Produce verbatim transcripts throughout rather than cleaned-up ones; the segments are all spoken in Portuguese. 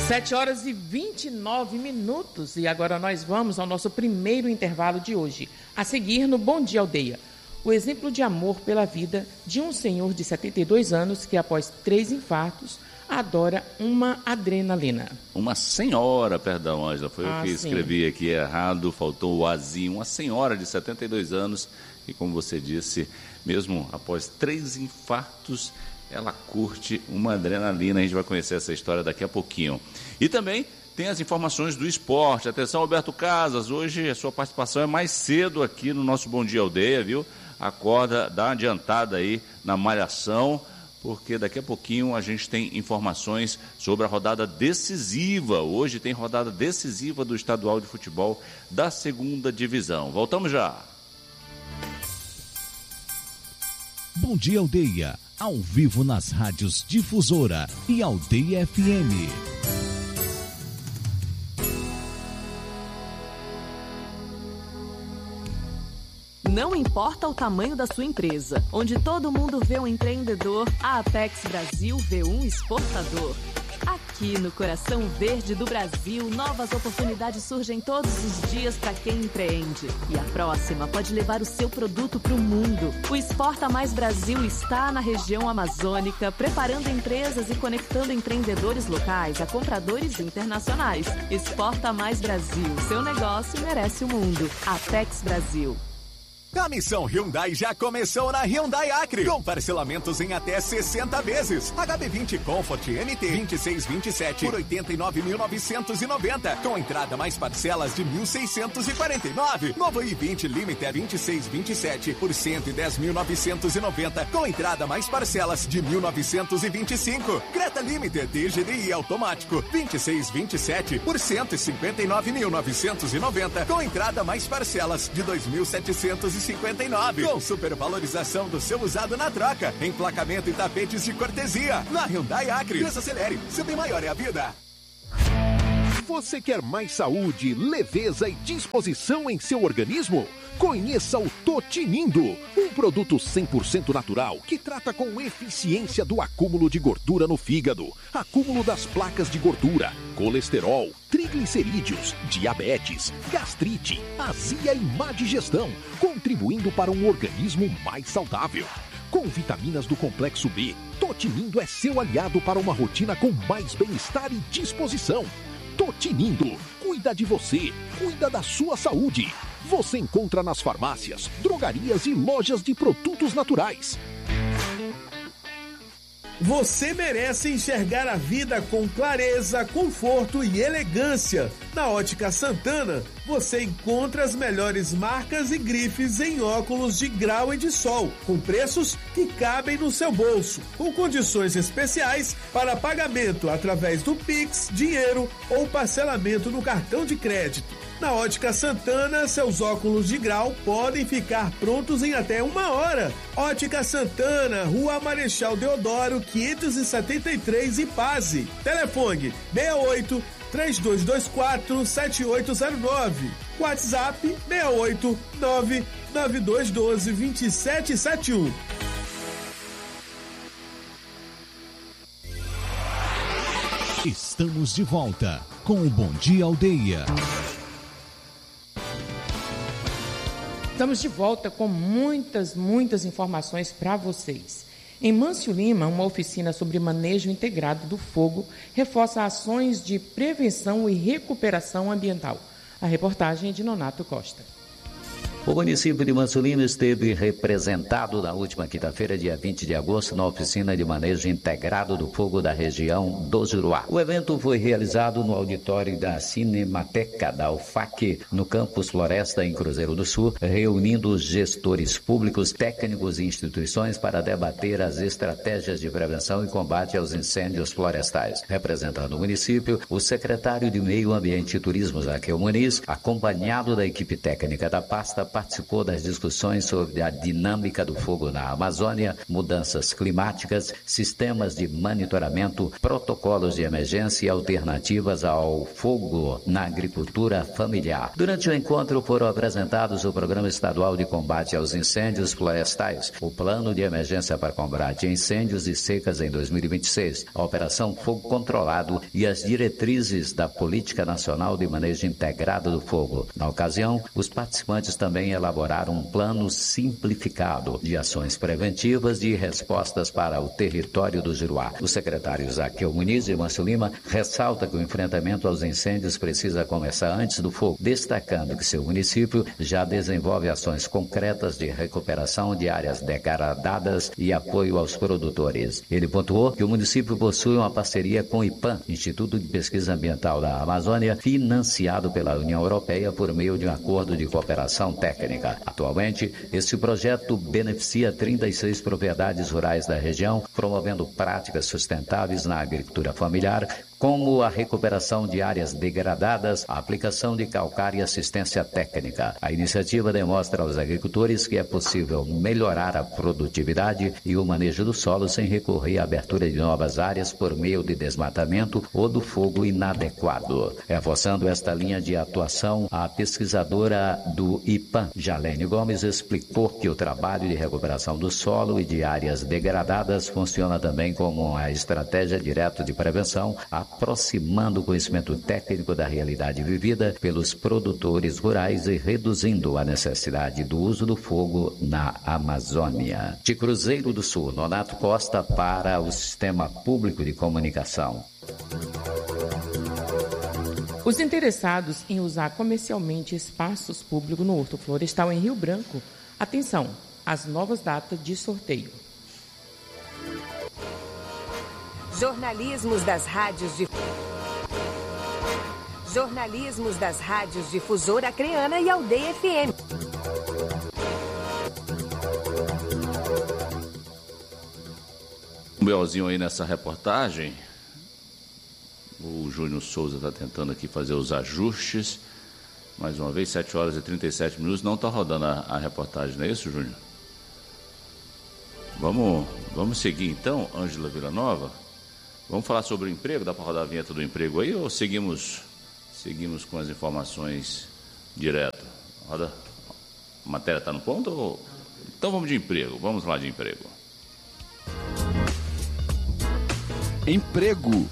sete horas e vinte e nove minutos e agora nós vamos ao nosso primeiro intervalo de hoje. A seguir, no Bom Dia Aldeia, o exemplo de amor pela vida de um senhor de setenta e dois anos que, após três infartos, adora uma adrenalina. Uma senhora, perdão, Ângela, foi ah, eu que escrevi sim. aqui errado, faltou o azinho. Uma senhora de setenta e dois anos e, como você disse, mesmo após três infartos, ela curte uma adrenalina. A gente vai conhecer essa história daqui a pouquinho. E também tem as informações do esporte. Atenção, Alberto Casas, hoje a sua participação é mais cedo aqui no nosso Bom Dia Aldeia, viu? Acorda, dá uma adiantada aí na malhação, porque daqui a pouquinho a gente tem informações sobre a rodada decisiva. Hoje tem rodada decisiva do estadual de futebol da segunda divisão. Voltamos já. Bom Dia Aldeia, ao vivo nas rádios Difusora e Aldeia F M. Não importa o tamanho da sua empresa, onde todo mundo vê um empreendedor, a Apex Brasil vê um exportador. Aqui no coração verde do Brasil, novas oportunidades surgem todos os dias para quem empreende. E a próxima pode levar o seu produto para o mundo. O Exporta Mais Brasil está na região amazônica, preparando empresas e conectando empreendedores locais a compradores internacionais. Exporta Mais Brasil, seu negócio merece o mundo. Apex Brasil. A missão Hyundai já começou na Hyundai Acre, com parcelamentos em até sessenta vezes. H B vinte Comfort M T vinte e seis vinte e sete por oitenta e nove mil novecentos e noventa, com entrada mais parcelas de mil seiscentos e quarenta e nove. Novo i vinte Limited vinte e seis vinte e sete por cento e dez mil novecentos e noventa, com entrada mais parcelas de mil novecentos e vinte e cinco. Creta Limited D G D I automático vinte e seis vinte e sete por cento e cinquenta e nove mil novecentos e noventa, com entrada mais parcelas de dois mil setecentos e cinquenta e nove, com supervalorização do seu usado na troca, emplacamento e tapetes de cortesia. Na Hyundai Acre, desacelere, seu bem maior é a vida. Você quer mais saúde, leveza e disposição em seu organismo? Conheça o Totinindo, um produto cem por cento natural que trata com eficiência do acúmulo de gordura no fígado, acúmulo das placas de gordura, colesterol, triglicerídeos, diabetes, gastrite, azia e má digestão, contribuindo para um organismo mais saudável. Com vitaminas do complexo B, Totinindo é seu aliado para uma rotina com mais bem-estar e disposição. Totinindo, cuida de você, cuida da sua saúde. Você encontra nas farmácias, drogarias e lojas de produtos naturais. Você merece enxergar a vida com clareza, conforto e elegância. Na Ótica Santana, você encontra as melhores marcas e grifes em óculos de grau e de sol, com preços que cabem no seu bolso, com condições especiais para pagamento através do Pix, dinheiro ou parcelamento no cartão de crédito. Na Ótica Santana, seus óculos de grau podem ficar prontos em até uma hora. Ótica Santana, Rua Marechal Deodoro, quinhentos e setenta e três, Ipase. Telefone seis oito, três dois dois quatro, sete oito zero nove. WhatsApp seis oito, nove nove dois um dois, dois sete sete um. Estamos de volta com o Bom Dia Aldeia. Estamos de volta com muitas, muitas informações para vocês. Em Mâncio Lima, uma oficina sobre manejo integrado do fogo reforça ações de prevenção e recuperação ambiental. A reportagem é de Nonato Costa. O município de Mâncio Lima esteve representado na última quinta-feira, dia vinte de agosto, na oficina de manejo integrado do fogo da região do Juruá. O evento foi realizado no auditório da Cinemateca da U F A C, no campus Floresta, em Cruzeiro do Sul, reunindo gestores públicos, técnicos e instituições para debater as estratégias de prevenção e combate aos incêndios florestais. Representando o município, o secretário de Meio Ambiente e Turismo, Zaqueu Muniz, acompanhado da equipe técnica da pasta, participou das discussões sobre a dinâmica do fogo na Amazônia, mudanças climáticas, sistemas de monitoramento, protocolos de emergência e alternativas ao fogo na agricultura familiar. Durante o encontro foram apresentados o Programa Estadual de Combate aos Incêndios Florestais, o Plano de Emergência para Combate a Incêndios e Secas em dois mil e vinte e seis, a Operação Fogo Controlado e as diretrizes da Política Nacional de Manejo Integrado do Fogo. Na ocasião, os participantes também elaboraram um plano simplificado de ações preventivas e respostas para o território do Juruá. O secretário Zaqueu Muniz de Mâncio Lima ressalta que o enfrentamento aos incêndios precisa começar antes do fogo, destacando que seu município já desenvolve ações concretas de recuperação de áreas degradadas e apoio aos produtores. Ele pontuou que o município possui uma parceria com o I P A M, Instituto de Pesquisa Ambiental da Amazônia, financiado pela União Europeia por meio de um acordo de cooperação técnica. Atualmente, esse projeto beneficia trinta e seis propriedades rurais da região, promovendo práticas sustentáveis na agricultura familiar, como a recuperação de áreas degradadas, a aplicação de calcário e assistência técnica. A iniciativa demonstra aos agricultores que é possível melhorar a produtividade e o manejo do solo sem recorrer à abertura de novas áreas por meio de desmatamento ou do fogo inadequado. Reforçando esta linha de atuação, a pesquisadora do I P A M, Jalene Gomes, explicou que o trabalho de recuperação do solo e de áreas degradadas funciona também como uma estratégia direta de prevenção, aproximando o conhecimento técnico da realidade vivida pelos produtores rurais e reduzindo a necessidade do uso do fogo na Amazônia. De Cruzeiro do Sul, Nonato Costa para o Sistema Público de Comunicação. Os interessados em usar comercialmente espaços públicos no Horto Florestal em Rio Branco, atenção, às novas datas de sorteio. Jornalismos das rádios de Jornalismos das rádios Difusora Acreana e Aldeia F M. Um belzinho aí nessa reportagem. O Júnior Souza está tentando aqui fazer os ajustes. Mais uma vez, sete horas e trinta e sete minutos. Não está rodando a, a reportagem, não é isso, Júnior? Vamos, vamos seguir então, Ângela Villanova. Vamos falar sobre o emprego? Dá para rodar a vinheta do emprego aí ou seguimos, seguimos com as informações direto? Roda. A matéria está no ponto? Ou... Então vamos de emprego. Vamos lá de emprego. Emprego.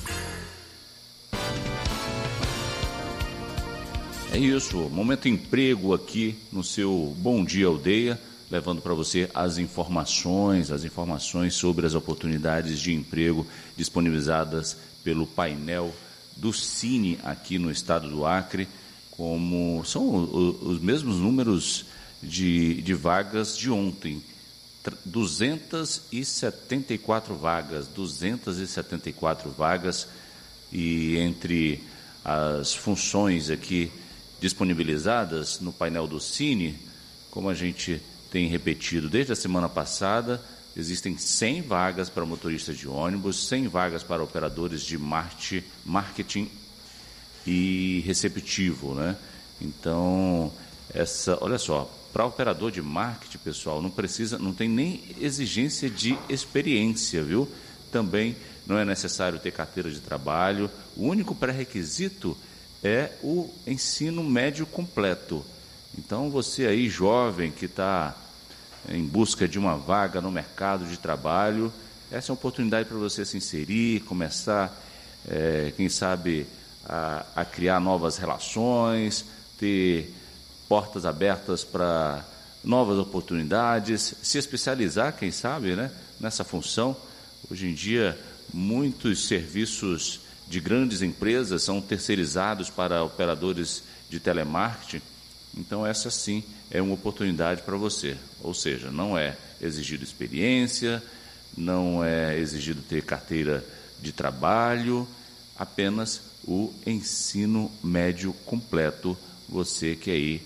É isso, momento emprego aqui no seu Bom Dia Aldeia, levando para você as informações, as informações sobre as oportunidades de emprego disponibilizadas pelo painel do Cine aqui no estado do Acre, como são os mesmos números de, de vagas de ontem, duzentas e setenta e quatro vagas, duzentas e setenta e quatro vagas, e entre as funções aqui disponibilizadas no painel do Cine, como a gente tem repetido desde a semana passada, existem cem vagas para motoristas de ônibus, cem vagas para operadores de marketing e receptivo, né? Então, essa, olha só, para operador de marketing, pessoal, não precisa, não tem nem exigência de experiência, viu? Também não é necessário ter carteira de trabalho. O único pré-requisito é o ensino médio completo. Então, você aí, jovem, que está em busca de uma vaga no mercado de trabalho, essa é uma oportunidade para você se inserir, começar, é, quem sabe, a, a criar novas relações, ter portas abertas para novas oportunidades, se especializar, quem sabe, né, nessa função. Hoje em dia, muitos serviços de grandes empresas são terceirizados para operadores de telemarketing. Então, essa sim é uma oportunidade para você. Ou seja, não é exigido experiência, não é exigido ter carteira de trabalho, apenas o ensino médio completo. Você que aí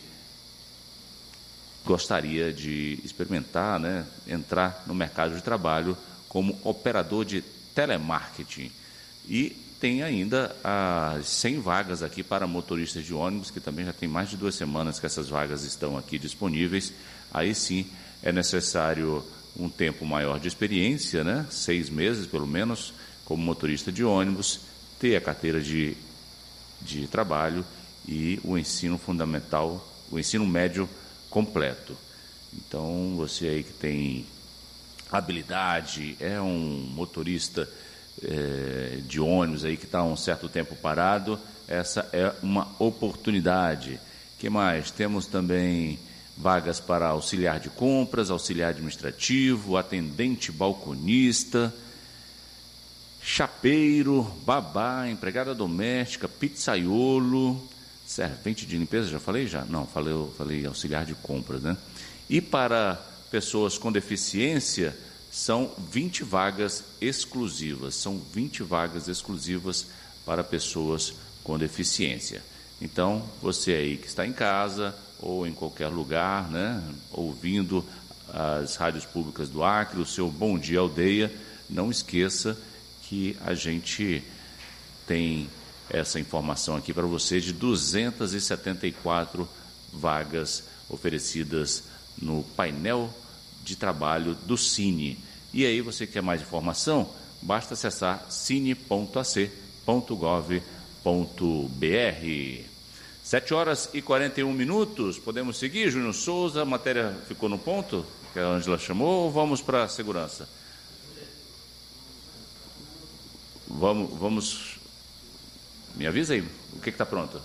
gostaria de experimentar, né, entrar no mercado de trabalho como operador de telemarketing. E tem ainda as cem vagas aqui para motoristas de ônibus, que também já tem mais de duas semanas que essas vagas estão aqui disponíveis. Aí sim é necessário um tempo maior de experiência, né? Seis meses pelo menos, como motorista de ônibus, ter a carteira de, de trabalho e o ensino fundamental, o ensino médio completo. Então, você aí que tem habilidade, é um motorista é, de ônibus aí que está um certo tempo parado, essa é uma oportunidade. O que mais? Temos também vagas para auxiliar de compras, auxiliar administrativo, atendente balconista, chapeiro, babá, empregada doméstica, pizzaiolo, servente de limpeza, já falei já? Não, falei, falei auxiliar de compras, né? E para pessoas com deficiência, são vinte vagas exclusivas, são vinte vagas exclusivas para pessoas com deficiência. Então, você aí que está em casa ou em qualquer lugar, né, ouvindo as rádios públicas do Acre, o seu Bom Dia Aldeia, não esqueça que a gente tem essa informação aqui para você de duzentas e setenta e quatro vagas oferecidas no painel de trabalho do Cine. E aí, você quer mais informação? Basta acessar cine ponto a c ponto gov ponto b r. sete horas e quarenta e um minutos. Podemos seguir, Júnior Souza? A matéria ficou no ponto que a Ângela chamou, ou vamos para a segurança? Vamos, vamos. Me avisa aí, o que está pronto?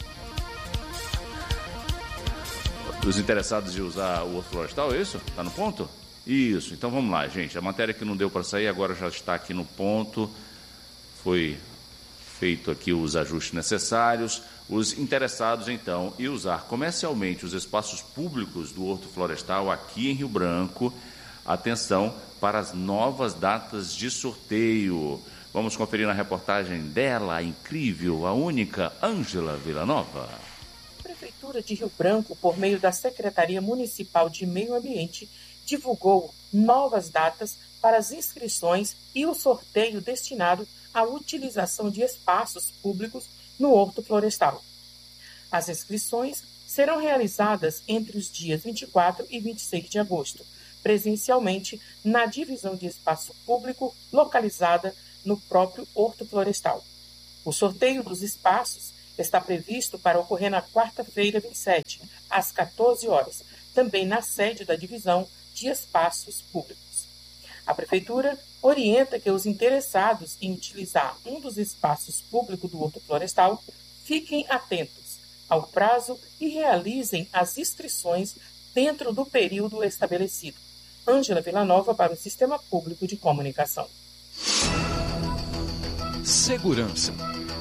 Os interessados em usar o horto florestal, é isso? Está no ponto? Isso, então vamos lá, gente. A matéria que não deu para sair agora já está aqui no ponto. Foi feito aqui os ajustes necessários. Os interessados, então, em usar comercialmente os espaços públicos do horto florestal aqui em Rio Branco, atenção para as novas datas de sorteio. Vamos conferir na reportagem dela, a incrível, a única Ângela Villanova. A Prefeitura de Rio Branco, por meio da Secretaria Municipal de Meio Ambiente, divulgou novas datas para as inscrições e o sorteio destinado à utilização de espaços públicos no horto florestal. As inscrições serão realizadas entre os dias vinte e quatro e vinte e seis de agosto, presencialmente na divisão de espaço público localizada no próprio horto florestal. O sorteio dos espaços está previsto para ocorrer na quarta-feira, vinte e sete, às quatorze horas, também na sede da divisão de espaços públicos. A Prefeitura orienta que os interessados em utilizar um dos espaços públicos do horto florestal fiquem atentos ao prazo e realizem as inscrições dentro do período estabelecido. Ângela Villanova para o Sistema Público de Comunicação. Segurança.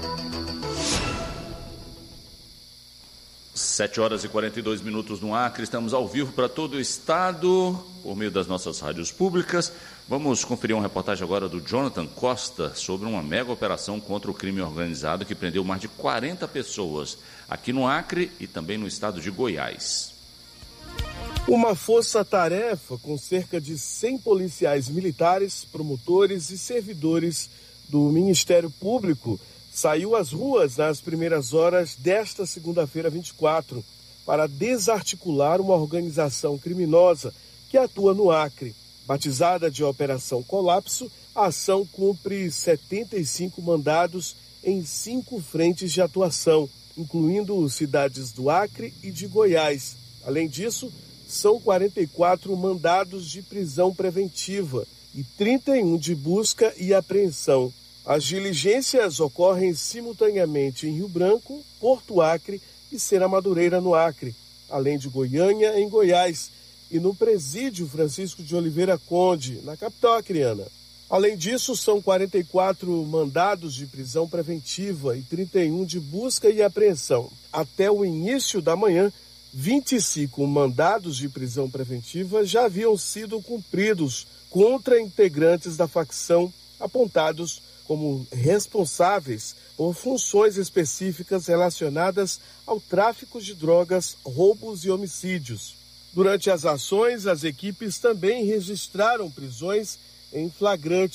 sete horas e quarenta e dois minutos no Acre, estamos ao vivo para todo o estado, por meio das nossas rádios públicas. Vamos conferir uma reportagem agora do Jonathan Costa sobre uma mega operação contra o crime organizado que prendeu mais de quarenta pessoas aqui no Acre e também no estado de Goiás. Uma força-tarefa com cerca de cem policiais militares, promotores e servidores do Ministério Público saiu às ruas nas primeiras horas desta segunda-feira, vinte e quatro, para desarticular uma organização criminosa que atua no Acre. Batizada de Operação Colapso, a ação cumpre setenta e cinco mandados em cinco frentes de atuação, incluindo cidades do Acre e de Goiás. Além disso, são quarenta e quatro mandados de prisão preventiva e trinta e um de busca e apreensão. As diligências ocorrem simultaneamente em Rio Branco, Porto Acre e Serra Madureira, no Acre, além de Goiânia, em Goiás, e no Presídio Francisco de Oliveira Conde, na capital acreana. Além disso, são quarenta e quatro mandados de prisão preventiva e trinta e um de busca e apreensão. Até o início da manhã, vinte e cinco mandados de prisão preventiva já haviam sido cumpridos contra integrantes da facção apontados como responsáveis por funções específicas relacionadas ao tráfico de drogas, roubos e homicídios. Durante as ações, as equipes também registraram prisões em flagrante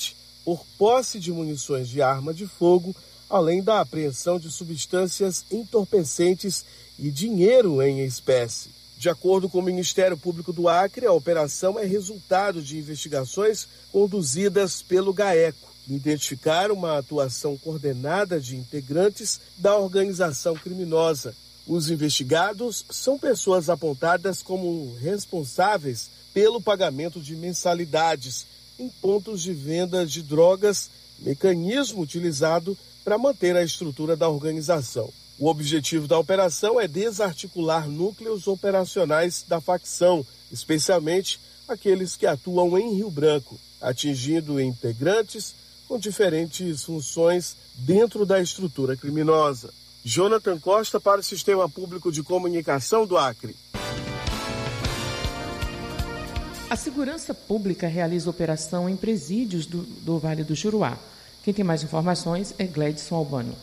por posse de munições de arma de fogo, além da apreensão de substâncias entorpecentes e dinheiro em espécie. De acordo com o Ministério Público do Acre, a operação é resultado de investigações conduzidas pelo GAECO, que identificaram uma atuação coordenada de integrantes da organização criminosa. Os investigados são pessoas apontadas como responsáveis pelo pagamento de mensalidades em pontos de venda de drogas, mecanismo utilizado para manter a estrutura da organização. O objetivo da operação é desarticular núcleos operacionais da facção, especialmente aqueles que atuam em Rio Branco, atingindo integrantes com diferentes funções dentro da estrutura criminosa. Jonathan Costa para o Sistema Público de Comunicação do Acre. A Segurança Pública realiza operação em presídios do, do Vale do Juruá. Quem tem mais informações é Gledson Albano.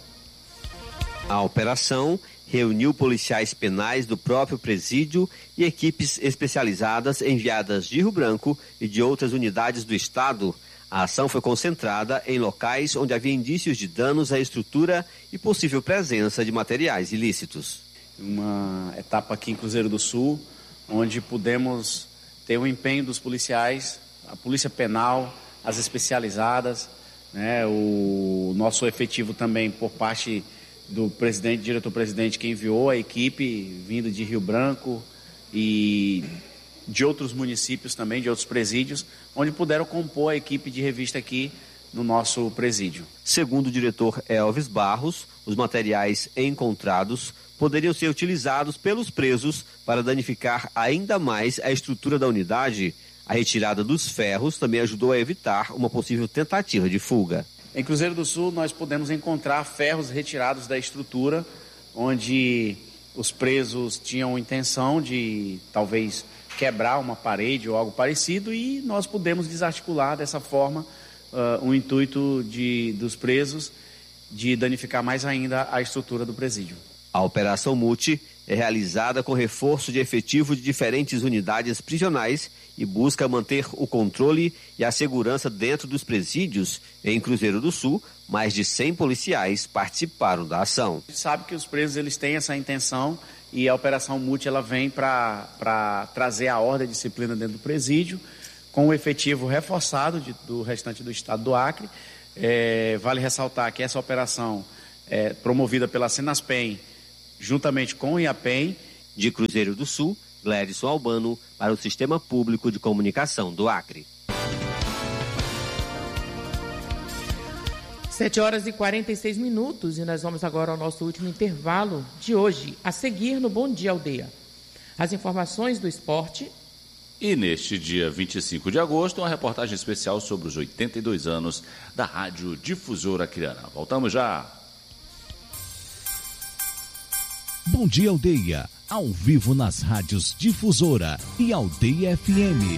A operação reuniu policiais penais do próprio presídio e equipes especializadas enviadas de Rio Branco e de outras unidades do estado. A ação foi concentrada em locais onde havia indícios de danos à estrutura e possível presença de materiais ilícitos. Uma etapa aqui em Cruzeiro do Sul, onde pudemos ter o empenho dos policiais, a polícia penal, as especializadas, né, o nosso efetivo também por parte do presidente, diretor-presidente, que enviou a equipe vindo de Rio Branco e de outros municípios também, de outros presídios, onde puderam compor a equipe de revista aqui no nosso presídio. Segundo o diretor Elvis Barros, os materiais encontrados poderiam ser utilizados pelos presos para danificar ainda mais a estrutura da unidade. A retirada dos ferros também ajudou a evitar uma possível tentativa de fuga. Em Cruzeiro do Sul, nós pudemos encontrar ferros retirados da estrutura, onde os presos tinham intenção de talvez quebrar uma parede ou algo parecido, e nós pudemos desarticular dessa forma uh, o intuito de, dos presos de danificar mais ainda a estrutura do presídio. A Operação Multi é realizada com reforço de efetivo de diferentes unidades prisionais e busca manter o controle e a segurança dentro dos presídios. Em Cruzeiro do Sul, mais de cem policiais participaram da ação. A gente sabe que os presos eles têm essa intenção, e a Operação Multi ela vem para trazer a ordem e a disciplina dentro do presídio, com o efetivo reforçado de, do restante do estado do Acre. É, vale ressaltar que essa operação é promovida pela Senaspen, juntamente com o IAPEM. De Cruzeiro do Sul, Gledson Albano para o Sistema Público de Comunicação do Acre. sete horas e quarenta e seis minutos e nós vamos agora ao nosso último intervalo de hoje, a seguir no Bom Dia Aldeia. As informações do esporte. E neste dia vinte e cinco de agosto, uma reportagem especial sobre os oitenta e dois anos da Rádio Difusora Acreana. Voltamos já. Bom Dia Aldeia, ao vivo nas rádios Difusora e Aldeia F M.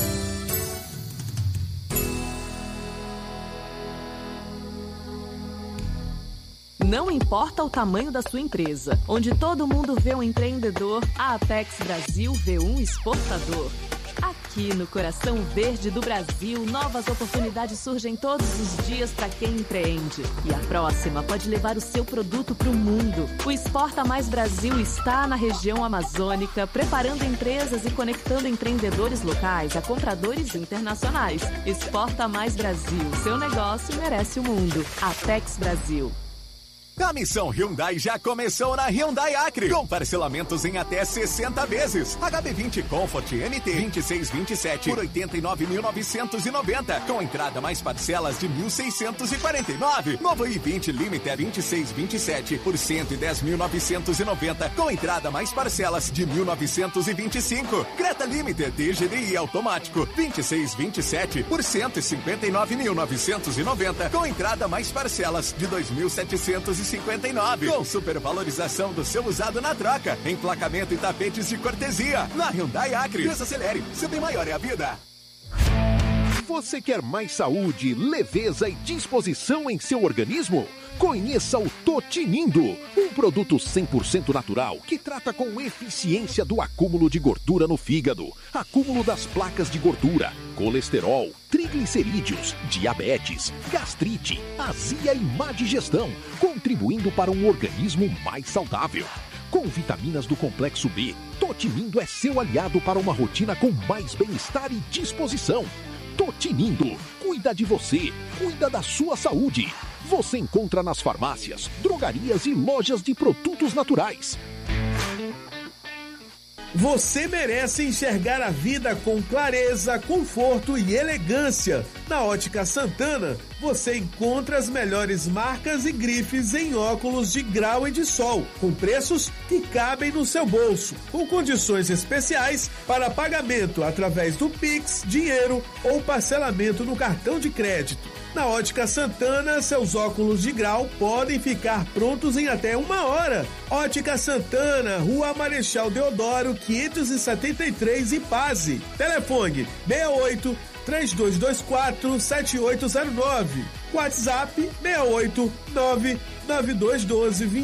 Não importa o tamanho da sua empresa, onde todo mundo vê um empreendedor, a Apex Brasil vê um exportador. Aqui no coração verde do Brasil, novas oportunidades surgem todos os dias para quem empreende. E a próxima pode levar o seu produto para o mundo. O Exporta Mais Brasil está na região amazônica, preparando empresas e conectando empreendedores locais a compradores internacionais. Exporta Mais Brasil, seu negócio merece o mundo. Apex Brasil. A missão Hyundai já começou na Hyundai Acre, com parcelamentos em até sessenta vezes. H B vinte Comfort M T vinte e seis vinte e sete por oitenta e nove mil novecentos e noventa, com entrada mais parcelas de mil seiscentos e quarenta e nove. Novo i vinte Limited vinte e seis vinte e sete por cento e dez mil novecentos e noventa, com entrada mais parcelas de mil novecentos e vinte e cinco. Creta Limited D G D I automático vinte e seis vinte e sete por cento e cinquenta e nove mil novecentos e noventa, com entrada mais parcelas de dois mil setecentos e cinquenta e nove, com supervalorização do seu usado na troca, emplacamento e tapetes de cortesia. Na Hyundai Acre, desacelere, seu bem maior é a vida. Você quer mais saúde, leveza e disposição em seu organismo? Conheça o Totinindo, um produto cem por cento natural que trata com eficiência do acúmulo de gordura no fígado, acúmulo das placas de gordura, colesterol, triglicerídeos, triglicerídeos, diabetes, gastrite, azia e má digestão, contribuindo para um organismo mais saudável. Com vitaminas do complexo B, Totinindo é seu aliado para uma rotina com mais bem-estar e disposição. Totinindo, cuida de você, cuida da sua saúde. Você encontra nas farmácias, drogarias e lojas de produtos naturais. Você merece enxergar a vida com clareza, conforto e elegância. Na Ótica Santana, você encontra as melhores marcas e grifes em óculos de grau e de sol, com preços que cabem no seu bolso, com condições especiais para pagamento através do Pix, dinheiro ou parcelamento no cartão de crédito. Na Ótica Santana, seus óculos de grau podem ficar prontos em até uma hora. Ótica Santana, Rua Marechal Deodoro, quinhentos e setenta e três, Ipase. Telefone seis oito, três dois dois quatro, sete oito zero nove. WhatsApp seis oito, nove nove dois um dois, vinte